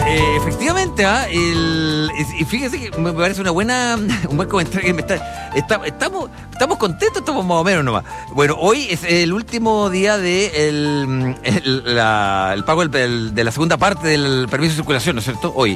Efectivamente, y fíjese que me parece un buen comentario que estamos contentos, estamos más o menos nomás. Bueno, hoy es el último día de el pago de la segunda parte del permiso de circulación, ¿no es cierto? Hoy.